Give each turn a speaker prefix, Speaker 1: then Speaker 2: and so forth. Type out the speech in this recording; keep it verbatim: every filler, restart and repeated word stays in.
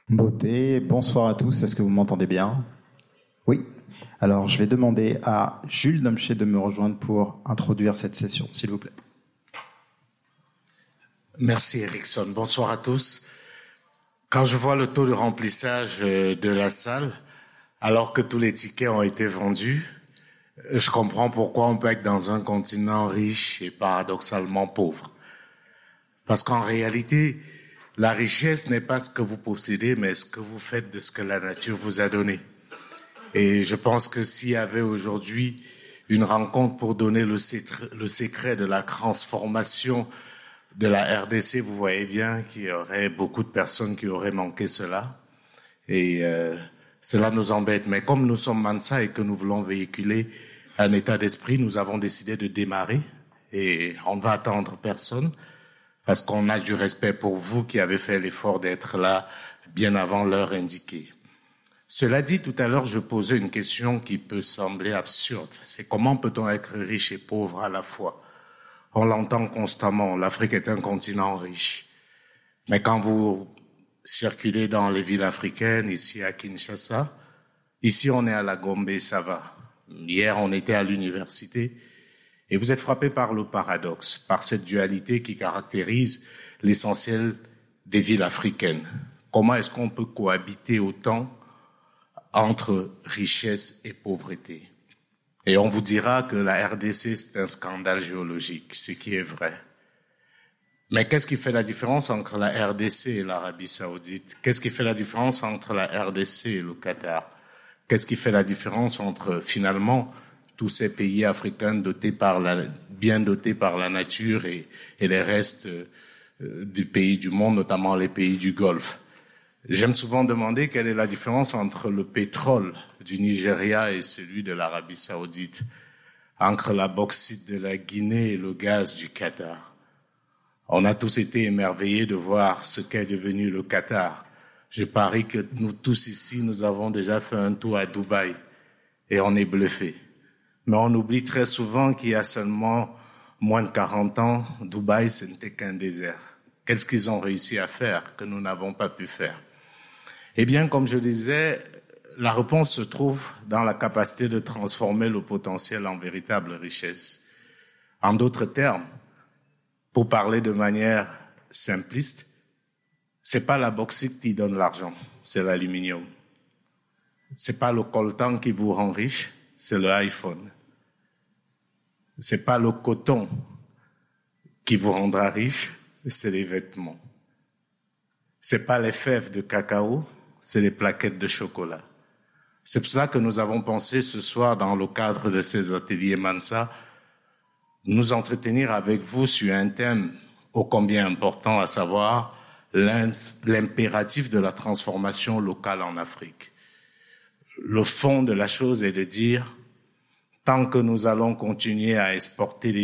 Speaker 1: Beauté, bonsoir à tous, est-ce que vous m'entendez bien? Oui. Alors, je vais demander à Jules Domché de me rejoindre pour introduire cette session, s'il vous plaît.
Speaker 2: Merci Erickson, bonsoir à tous. Quand je vois le taux de remplissage de la salle, alors que tous les tickets ont été vendus, je comprends pourquoi on peut être dans un continent riche et paradoxalement pauvre. Parce qu'en réalité, la richesse n'est pas ce que vous possédez, mais ce que vous faites de ce que la nature vous a donné. Et je pense que s'il y avait aujourd'hui une rencontre pour donner le secret de la transformation de la R D C, vous voyez bien qu'il y aurait beaucoup de personnes qui auraient manqué cela. Et euh, cela nous embête. Mais comme nous sommes Mansa et que nous voulons véhiculer un état d'esprit, nous avons décidé de démarrer. Et on ne va attendre personne, parce qu'on a du respect pour vous qui avez fait l'effort d'être là bien avant l'heure indiquée. Cela dit, tout à l'heure, je posais une question qui peut sembler absurde. C'est comment peut-on être riche et pauvre à la fois? On l'entend constamment, l'Afrique est un continent riche. Mais quand vous circulez dans les villes africaines, ici à Kinshasa, ici on est à la Gombe, ça va. Hier, on était à l'université. Et vous êtes frappé par le paradoxe, par cette dualité qui caractérise l'essentiel des villes africaines. Comment est-ce qu'on peut cohabiter autant entre richesse et pauvreté? Et on vous dira que la R D C, c'est un scandale géologique, ce qui est vrai. Mais qu'est-ce qui fait la différence entre la R D C et l'Arabie Saoudite? Qu'est-ce qui fait la différence entre la R D C et le Qatar? Qu'est-ce qui fait la différence entre, finalement, tous ces pays africains dotés par la, bien dotés par la nature et, et les restes euh, du pays du monde, notamment les pays du Golfe? J'aime souvent demander quelle est la différence entre le pétrole du Nigeria et celui de l'Arabie Saoudite, entre la bauxite de la Guinée et le gaz du Qatar. On a tous été émerveillés de voir ce qu'est devenu le Qatar. Je parie que nous tous ici, nous avons déjà fait un tour à Dubaï et on est bluffés. Mais on oublie très souvent qu'il y a seulement moins de quarante ans, Dubaï, ce n'était qu'un désert. Qu'est-ce qu'ils ont réussi à faire que nous n'avons pas pu faire? Eh bien, comme je disais, la réponse se trouve dans la capacité de transformer le potentiel en véritable richesse. En d'autres termes, pour parler de manière simpliste, c'est pas la bauxite qui donne l'argent, c'est l'aluminium. C'est pas le coltan qui vous rend riche, c'est le iPhone. C'est pas le coton qui vous rendra riche, c'est les vêtements. C'est pas les fèves de cacao, c'est les plaquettes de chocolat. C'est pour cela que nous avons pensé ce soir, dans le cadre de ces ateliers Mansa, nous entretenir avec vous sur un thème ô combien important, à savoir l'impératif de la transformation locale en Afrique. Le fond de la chose est de dire, tant que nous allons continuer à exporter les